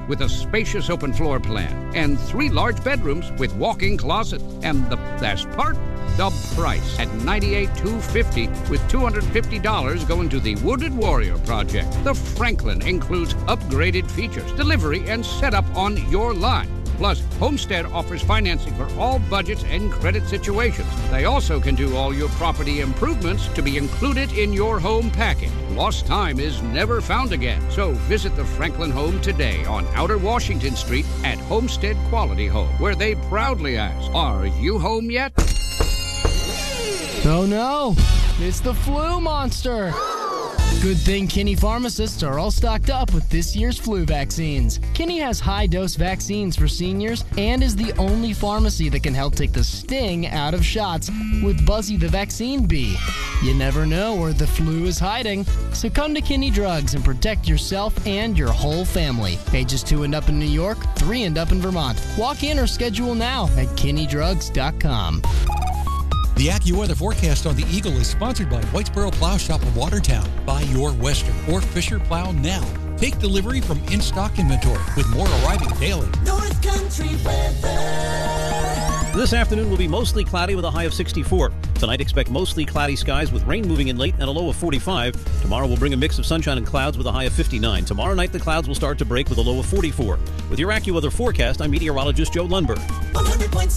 with a spacious open floor plan and 3 large bedrooms with walk-in closet. And the best part? The price at $98,250 with $250 going to the Wooded Warrior Project. The Franklin includes upgraded features, delivery, and setup on your line. Plus, Homestead offers financing for all budgets and credit situations. They also can do all your property improvements to be included in your home package. Lost time is never found again. So visit the Franklin home today on Outer Washington Street at Homestead Quality Home, where they proudly ask, "Are you home yet?" Oh no, it's the flu monster. Good thing Kinney pharmacists are all stocked up with this year's flu vaccines. Kinney has high-dose vaccines for seniors and is the only pharmacy that can help take the sting out of shots with Buzzy the Vaccine Bee. You never know where the flu is hiding, so come to Kinney Drugs and protect yourself and your whole family. Ages 2 and up in New York, 3 and up in Vermont. Walk in or schedule now at KinneyDrugs.com. The AccuWeather forecast on the Eagle is sponsored by Whitesboro Plow Shop of Watertown. Buy your Western or Fisher plow now. Take delivery from in-stock inventory with more arriving daily. North Country weather. This afternoon will be mostly cloudy with a high of 64. Tonight, expect mostly cloudy skies with rain moving in late and a low of 45. Tomorrow will bring a mix of sunshine and clouds with a high of 59. Tomorrow night, the clouds will start to break with a low of 44. With your AccuWeather forecast, I'm meteorologist Joe Lundberg. 100.7